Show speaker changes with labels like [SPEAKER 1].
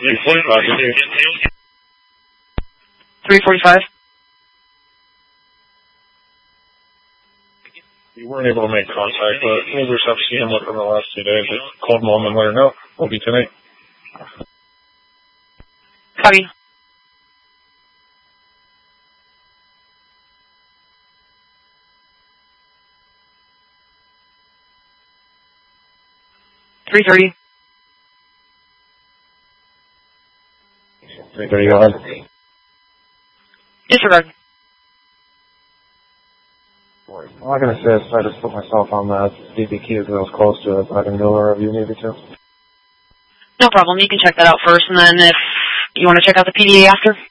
[SPEAKER 1] 345.
[SPEAKER 2] You weren't able to make contact, but we'll just have to see him within the last 2 days. I called Mom and let her know. We'll be tonight.
[SPEAKER 1] Copy. $330.
[SPEAKER 2] 330, go ahead.
[SPEAKER 1] Disregard.
[SPEAKER 2] I'm not going to say this, I just put myself on that DBQ because I was close to it, but I didn't know wherever you needed to.
[SPEAKER 1] No problem. You can check that out first, and then if you want to check out the PDA after.